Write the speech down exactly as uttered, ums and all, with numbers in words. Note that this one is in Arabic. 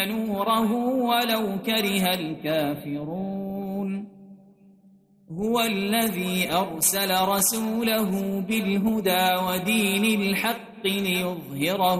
نوره ولو كره الكافرون هو الذي أرسل رسوله بالهدى ودين الحق ليظهره